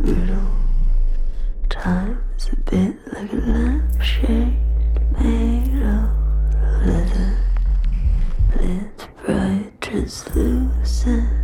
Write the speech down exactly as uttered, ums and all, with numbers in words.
brittle. Time is a bit like a lampshade made of leather. It's bright, translucent.